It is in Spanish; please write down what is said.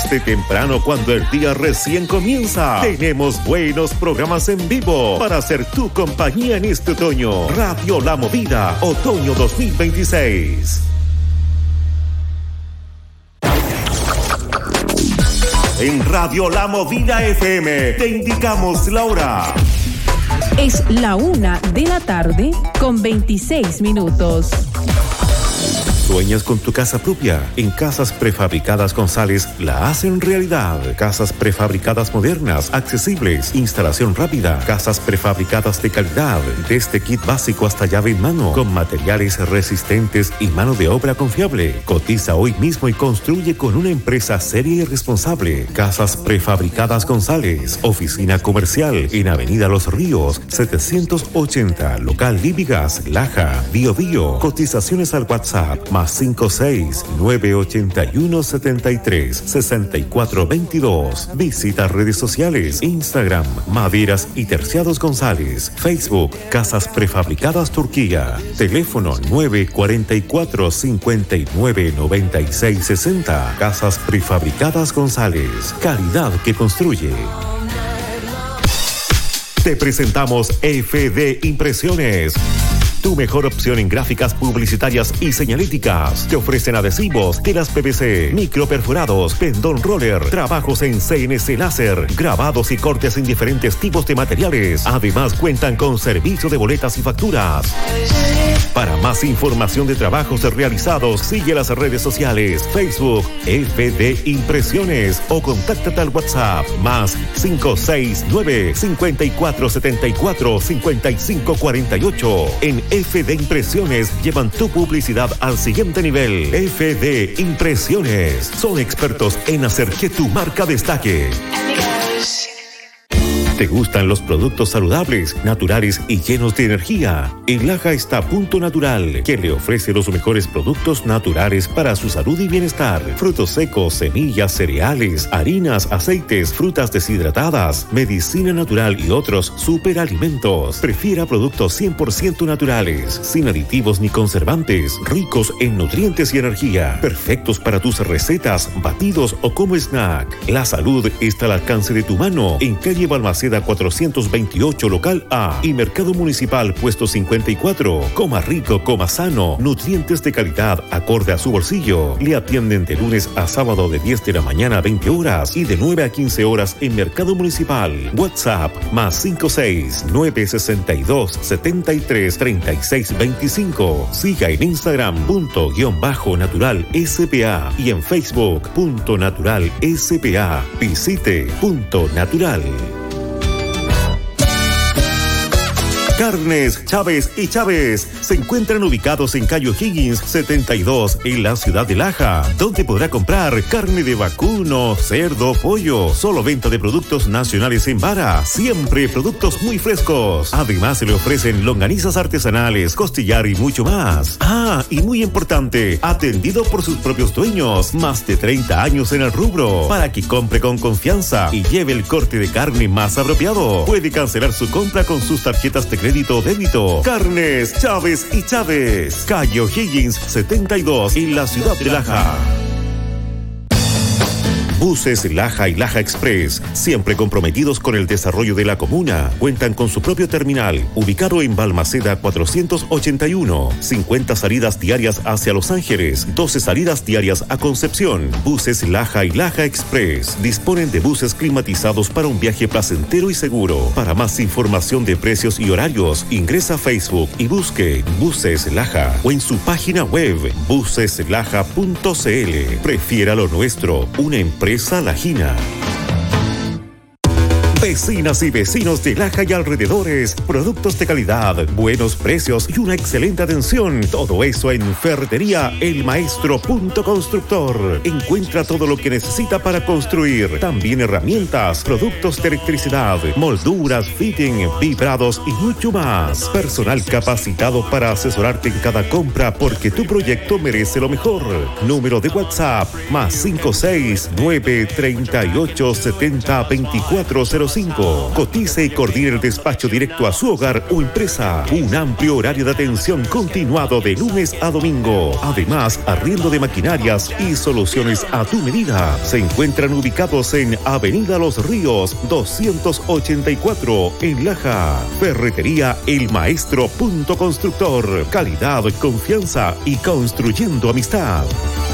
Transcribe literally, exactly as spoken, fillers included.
Desde temprano, cuando el día recién comienza, tenemos buenos programas en vivo para hacer tu compañía en este otoño. Radio La Movida, otoño dos mil veintiséis. En Radio La Movida F M te indicamos la hora. Es la una de la tarde con veintiséis minutos. ¿Sueñas con tu casa propia? En Casas Prefabricadas González la hacen realidad. Casas prefabricadas modernas, accesibles, instalación rápida, casas prefabricadas de calidad, desde kit básico hasta llave en mano, con materiales resistentes y mano de obra confiable. Cotiza hoy mismo y construye con una empresa seria y responsable. Casas Prefabricadas González, oficina comercial en Avenida Los Ríos, setecientos ochenta, local Libigas, Laja, Bio Bio. Cotizaciones al WhatsApp más cinco seis nueve ocho uno siete tres seis cuatro dos dos. Visita redes sociales, Instagram, Maderas y Terciados González, Facebook, Casas Prefabricadas Turquía, teléfono nueve cuatro cuatro cinco nueve nueve seis seis cero. Casas Prefabricadas González, calidad que construye. Te presentamos F D Impresiones, tu mejor opción en gráficas publicitarias y señalíticas. Te ofrecen adhesivos, telas P V C, microperforados, pendón roller, trabajos en C N C láser, grabados y cortes en diferentes tipos de materiales. Además, cuentan con servicio de boletas y facturas. Para más información de trabajos realizados, sigue las redes sociales, Facebook, F D Impresiones, o contáctate al WhatsApp, más cinco seis nueve cinco cuatro siete cuatro cinco cinco cuatro ocho. En F D Impresiones llevan tu publicidad al siguiente nivel. F D Impresiones son expertos en hacer que tu marca destaque. ¿Te gustan los productos saludables, naturales y llenos de energía? En Laja está Punto Natural, que le ofrece los mejores productos naturales para su salud y bienestar. Frutos secos, semillas, cereales, harinas, aceites, frutas deshidratadas, medicina natural y otros superalimentos. Prefiera productos cien por ciento naturales, sin aditivos ni conservantes, ricos en nutrientes y energía, perfectos para tus recetas, batidos o como snack. La salud está al alcance de tu mano en calle Balmaceda cuatrocientos veintiocho, local A, y Mercado Municipal, puesto cincuenta y cuatro. Coma rico, coma sano, nutrientes de calidad acorde a su bolsillo. Le atienden de lunes a sábado de diez de la mañana a veinte horas y de nueve a quince horas en Mercado Municipal. WhatsApp más cinco seis nueve seis dos siete tres tres seis dos cinco. Siga en Instagram punto guión bajo natural S P A y en Facebook punto natural S P A. Visite Punto Natural. Carnes Chávez y Chávez se encuentran ubicados en calle O'Higgins setenta y dos en la ciudad de Laja, donde podrá comprar carne de vacuno, cerdo, pollo. Solo venta de productos nacionales en vara, siempre productos muy frescos. Además se le ofrecen longanizas artesanales, costillar y mucho más. Ah, y muy importante, atendido por sus propios dueños, más de treinta años en el rubro, para que compre con confianza y lleve el corte de carne más apropiado. Puede cancelar su compra con sus tarjetas de crédito crédito o débito. Carnes Chávez y Chávez, calle O'Higgins setenta y dos en la ciudad de Laja. Buses Laja y Laja Express, siempre comprometidos con el desarrollo de la comuna, cuentan con su propio terminal, ubicado en Balmaceda cuatrocientos ochenta y uno. cincuenta salidas diarias hacia Los Ángeles, doce salidas diarias a Concepción. Buses Laja y Laja Express disponen de buses climatizados para un viaje placentero y seguro. Para más información de precios y horarios, ingresa a Facebook y busque Buses Laja o en su página web buses laja punto c l. Prefiera lo nuestro, una empresa lajina. Vecinas y vecinos de Laja y alrededores, productos de calidad, buenos precios y una excelente atención. Todo eso en Ferretería El Maestro Punto Constructor. Encuentra todo lo que necesita para construir. También herramientas, productos de electricidad, molduras, fitting, vibrados y mucho más. Personal capacitado para asesorarte en cada compra, porque tu proyecto merece lo mejor. Número de WhatsApp más cinco seis nueve tres ocho siete cero veinticuatro cero cinco. Cotice y coordine el despacho directo a su hogar o empresa. Un amplio horario de atención continuado de lunes a domingo. Además, arriendo de maquinarias y soluciones a tu medida. Se encuentran ubicados en Avenida Los Ríos doscientos ochenta y cuatro en Laja. Ferretería El Maestro Punto Constructor. Calidad, confianza y construyendo amistad.